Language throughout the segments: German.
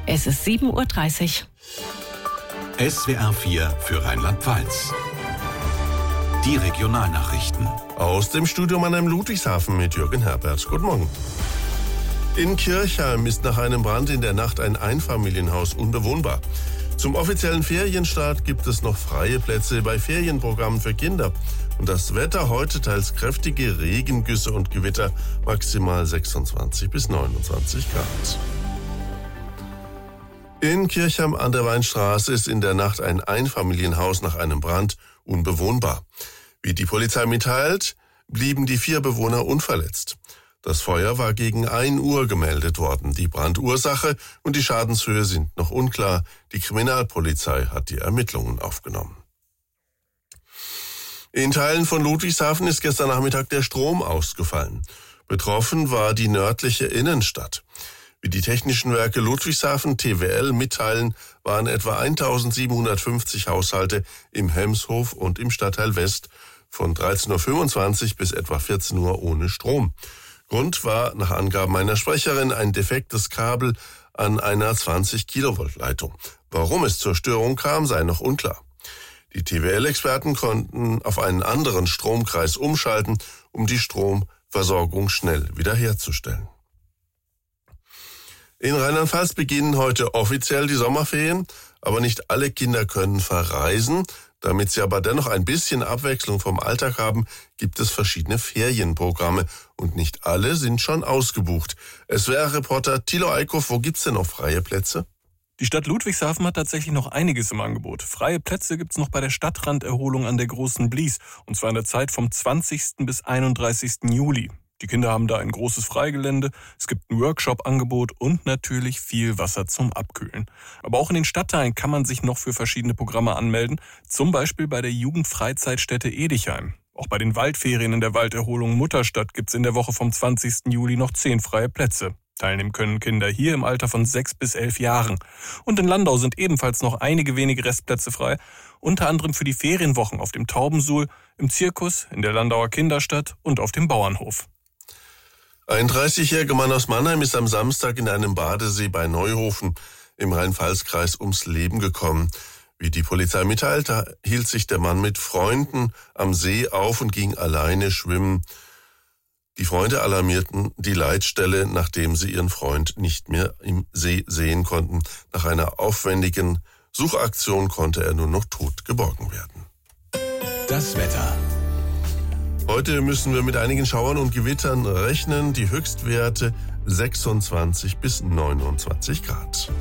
Es ist 7:30 Uhr. SWR 4 für Rheinland-Pfalz. Die Regionalnachrichten. Aus dem Studio Mannheim Ludwigshafen mit Jürgen Herbert. Guten Morgen. In Kirchheim ist nach einem Brand in der Nacht ein Einfamilienhaus unbewohnbar. Zum offiziellen Ferienstart gibt es noch freie Plätze bei Ferienprogrammen für Kinder. Und das Wetter heute teils kräftige Regengüsse und Gewitter, maximal 26 bis 29 Grad. In Kirchheim an der Weinstraße ist in der Nacht ein Einfamilienhaus nach einem Brand unbewohnbar. Wie die Polizei mitteilt, blieben die 4 Bewohner unverletzt. Das Feuer war gegen 1 Uhr gemeldet worden. Die Brandursache und die Schadenshöhe sind noch unklar. Die Kriminalpolizei hat die Ermittlungen aufgenommen. In Teilen von Ludwigshafen ist gestern Nachmittag der Strom ausgefallen. Betroffen war die nördliche Innenstadt. Wie die Technischen Werke Ludwigshafen TWL mitteilen, waren etwa 1750 Haushalte im Hemshof und im Stadtteil West von 13.25 Uhr bis etwa 14 Uhr ohne Strom. Grund war nach Angaben einer Sprecherin ein defektes Kabel an einer 20-Kilovolt-Leitung. Warum es zur Störung kam, sei noch unklar. Die TWL-Experten konnten auf einen anderen Stromkreis umschalten, um die Stromversorgung schnell wiederherzustellen. In Rheinland-Pfalz beginnen heute offiziell die Sommerferien, aber nicht alle Kinder können verreisen. Damit sie aber dennoch ein bisschen Abwechslung vom Alltag haben, gibt es verschiedene Ferienprogramme und nicht alle sind schon ausgebucht. SWR-Reporter Thilo Eickhoff, wo gibt's denn noch freie Plätze? Die Stadt Ludwigshafen hat tatsächlich noch einiges im Angebot. Freie Plätze gibt's noch bei der Stadtranderholung an der Großen Blies, und zwar in der Zeit vom 20. bis 31. Juli. Die Kinder haben da ein großes Freigelände, es gibt ein Workshop-Angebot und natürlich viel Wasser zum Abkühlen. Aber auch in den Stadtteilen kann man sich noch für verschiedene Programme anmelden, zum Beispiel bei der Jugendfreizeitstätte Edichheim. Auch bei den Waldferien in der Walderholung Mutterstadt gibt's in der Woche vom 20. Juli noch 10 freie Plätze. Teilnehmen können Kinder hier im Alter von 6 bis 11 Jahren. Und in Landau sind ebenfalls noch einige wenige Restplätze frei, unter anderem für die Ferienwochen auf dem Taubensuhl, im Zirkus, in der Landauer Kinderstadt und auf dem Bauernhof. Ein 30-jähriger Mann aus Mannheim ist am Samstag in einem Badesee bei Neuhofen im Rhein-Pfalz-Kreis ums Leben gekommen. Wie die Polizei mitteilte, hielt sich der Mann mit Freunden am See auf und ging alleine schwimmen. Die Freunde alarmierten die Leitstelle, nachdem sie ihren Freund nicht mehr im See sehen konnten. Nach einer aufwendigen Suchaktion konnte er nur noch tot geborgen werden. Das Wetter. Heute müssen wir mit einigen Schauern und Gewittern rechnen. Die Höchstwerte 26 bis 29 Grad.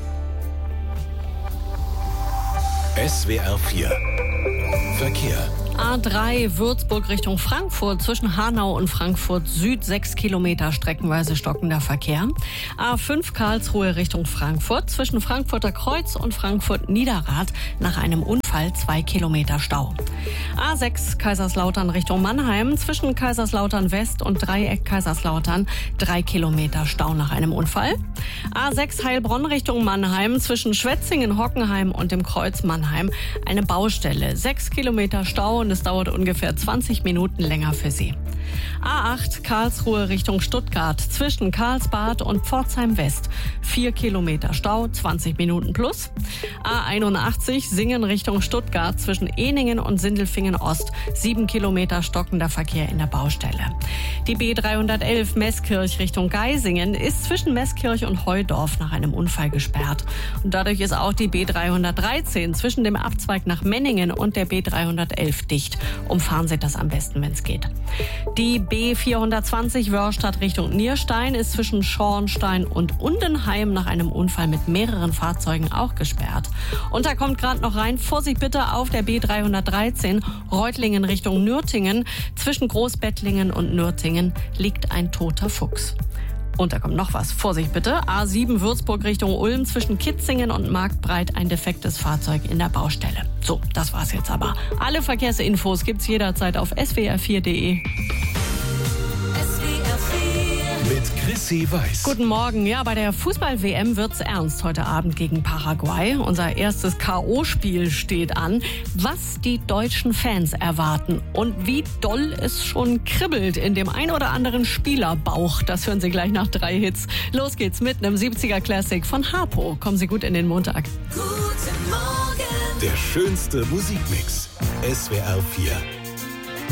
SWR 4 Verkehr. A3 Würzburg Richtung Frankfurt zwischen Hanau und Frankfurt Süd 6 Kilometer streckenweise stockender Verkehr. A5 Karlsruhe Richtung Frankfurt zwischen Frankfurter Kreuz und Frankfurt Niederrad nach einem Unfall 2 Kilometer Stau. A6 Kaiserslautern Richtung Mannheim zwischen Kaiserslautern West und Dreieck Kaiserslautern 3 Kilometer Stau nach einem Unfall. A6 Heilbronn Richtung Mannheim zwischen Schwetzingen, Hockenheim und dem Kreuz Mannheim eine Baustelle. 6 Kilometer Stau und es dauert ungefähr 20 Minuten länger für Sie. A8 Karlsruhe Richtung Stuttgart zwischen Karlsbad und Pforzheim West 4 Kilometer Stau, 20 Minuten plus. A81 Singen Richtung Stuttgart zwischen Ehningen und Sindelfingen Ost 7 Kilometer stockender Verkehr in der Baustelle. Die B311 Meßkirch Richtung Geisingen ist zwischen Meßkirch und Heudorf nach einem Unfall gesperrt. Und dadurch ist auch die B313 zwischen dem Abzweig nach Menningen und der B311 dicht. Umfahren Sie das am besten, wenn es geht. Die B420 Wörstadt Richtung Nierstein ist zwischen Schornstein und Undenheim nach einem Unfall mit mehreren Fahrzeugen auch gesperrt. Und da kommt gerade noch rein, Vorsicht bitte auf der B313 Reutlingen Richtung Nürtingen. Zwischen Großbettlingen und Nürtingen liegt ein toter Fuchs. Und da kommt noch was. Vorsicht bitte. A7 Würzburg Richtung Ulm zwischen Kitzingen und Marktbreit ein defektes Fahrzeug in der Baustelle. So, das war's jetzt aber. Alle Verkehrsinfos gibt's jederzeit auf swr4.de. Mit Jesse Weiß. Guten Morgen. Ja, bei der Fußball-WM wird's ernst heute Abend gegen Paraguay. Unser erstes K.O.-Spiel steht an. Was die deutschen Fans erwarten und wie doll es schon kribbelt in dem ein oder anderen Spielerbauch, das hören Sie gleich nach 3 Hits. Los geht's mit einem 70er-Classic von Harpo. Kommen Sie gut in den Montag. Der schönste Musikmix. SWR 4.